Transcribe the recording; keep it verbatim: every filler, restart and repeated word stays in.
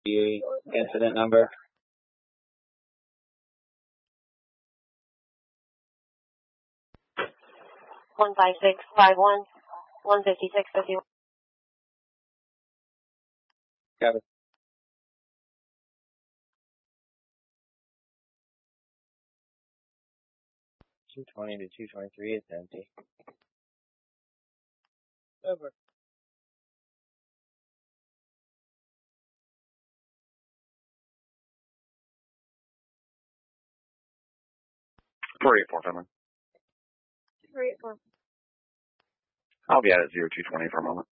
The incident number. One five six five one one fifty six fifty one. Got it. Two twenty to two twenty three. It's empty. Over. Three eight four, Finland. Three eight four. I'll be out at zero two twenty for a moment.